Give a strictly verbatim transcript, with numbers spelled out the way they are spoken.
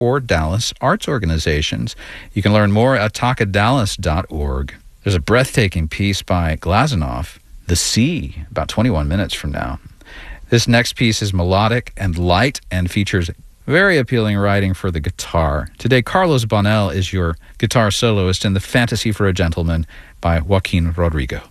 or Dallas arts organizations. You can learn more at taka dallas dot org. There's a breathtaking piece by Glazunov, The Sea, about twenty-one minutes from now. This next piece is melodic and light and features very appealing writing for the guitar. Today, Carlos Bonell is your guitar soloist in The Fantasy for a Gentleman by Joaquin Rodrigo.